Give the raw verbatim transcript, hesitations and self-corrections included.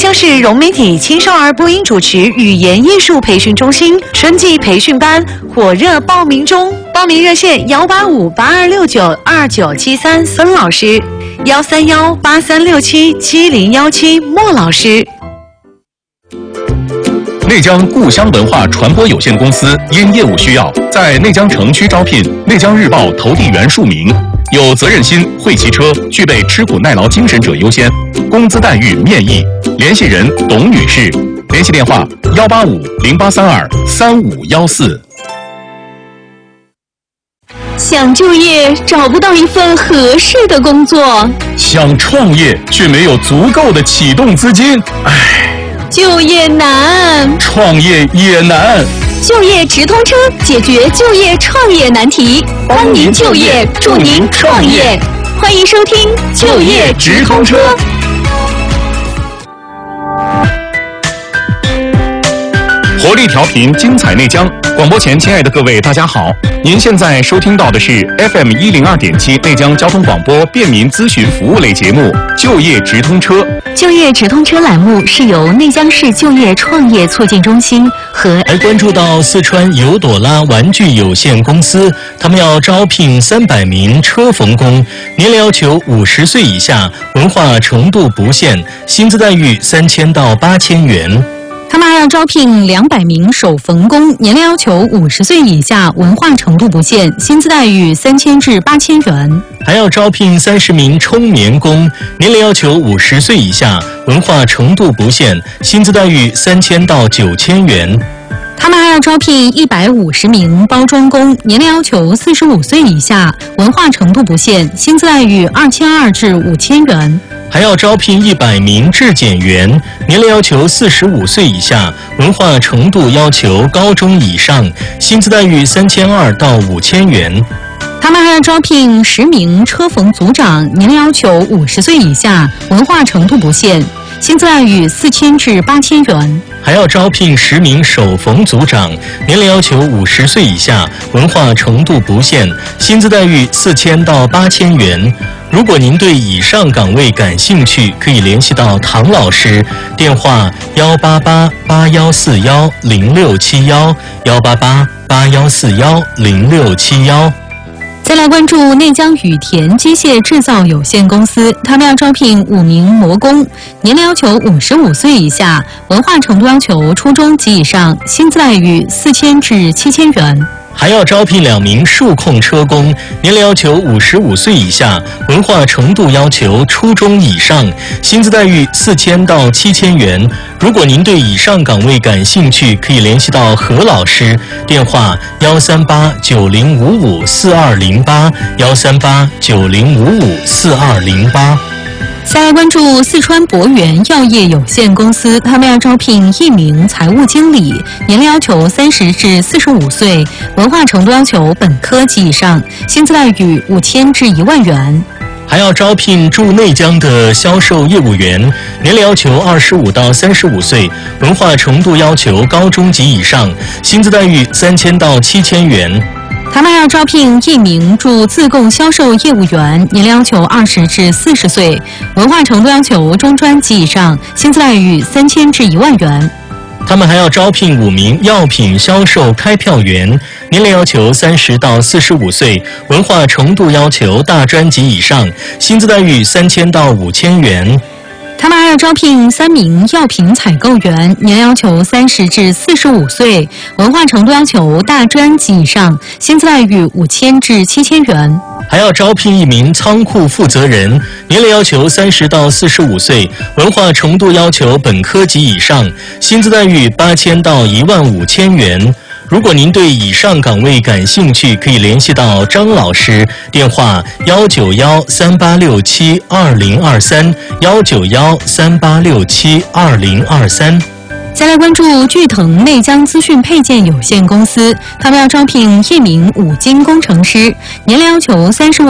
江市融媒体青少儿播音主持语言艺术培训中心春季培训班火热报名中，报名热线幺八五八二六九二九七三孙老师，幺三幺八三六七七零幺七莫老师。 内江故乡文化传播有限公司因业务需要，在内江城区招聘内江日报投递员数名，有责任心、会骑车、具备吃苦耐劳精神者优先，工资待遇面议。联系人董女士，联系电话幺八五零八三二三五幺四。 想就业找不到一份合适的工作， 想创业却没有足够的启动资金，唉。 就业难， 创业也难。 就业直通车解决就业创业难题，帮您就业，助您创业。欢迎收听就业直通车。 活力调频，精彩内江。广播前，亲爱的各位，大家好！您现在收听到的是 F M 一零二点七内江交通广播便民咨询服务类节目《就业直通车》。 就业直通车栏目是由内江市就业创业促进中心和还关注到四川尤朵拉玩具有限公司，他们要招聘三百名车缝工，年龄要求五十岁以下，文化程度不限，薪资待遇三千到八千元。 他们还要招聘两百名手缝工，年龄要求五十岁以下，文化程度不限，薪资待遇三千至八千元。 还要招聘三十名冲棉工，年龄要求五十岁以下，文化程度不限，薪资待遇三千到九千元。 他们还要招聘一百五十名包装工，年龄要求四十五岁以下，文化程度不限，薪资待遇二千二至五千元。 还要招聘一百名质检员，年龄要求四十五岁以下，文化程度要求高中以上，薪资待遇三千二到五千元。 他们还要招聘十名车缝组长，年龄要求五十岁以下，文化程度不限，薪资待遇四千至八千元。 还要招聘十名手缝组长，年龄要求五十岁以下，文化程度不限，薪资待遇四千到八千元。如果您对以上岗位感兴趣，可以联系到唐老师，电话幺八八八幺四幺零六七幺幺八八八幺四幺零六七幺。 再来关注内江羽田机械制造有限公司，他们要招聘五名模工，年龄要求五十五岁以下，文化程度要求初中及以上，薪资待遇四千至七千元。 还要招聘两名数控车工，年龄要求五十五岁以下，文化程度要求初中以上，薪资待遇四千到七千元。如果您对以上岗位感兴趣，可以联系到何老师，电话幺三八九零五五四二零八幺三八九零五五四二零八。 再来关注四川博源药业有限公司，他们要招聘一名财务经理，年龄要求三十至四十五岁，文化程度要求本科及以上，薪资待遇五千至一万元。 还要招聘驻内江的销售业务员，年龄要求二十五到三十五岁，文化程度要求高中及以上，薪资待遇三千到七千元。 他们要招聘一名驻自贡销售业务员，年龄要求二十至四十岁，文化程度要求中专及以上，薪资待遇三千至一万元。 他们还要招聘五名药品销售开票员，年龄要求三十到四十五岁，文化程度要求大专及以上，薪资待遇三千到五千元。 他们还要招聘三名药品采购员，年龄要求三十至四十五岁，文化程度要求大专及以上，薪资待遇五千至七千元。 还要招聘一名仓库负责人，年龄要求三十到四十五岁，文化程度要求本科及以上，薪资待遇八千到一万五千元。如果您对以上岗位感兴趣，可以联系到张老师，电话幺九幺三八六七二零二三幺九幺三八六七二零二三。 再来关注巨腾内江资讯配件有限公司，他们要招聘一名五金工程师，年龄要求三十五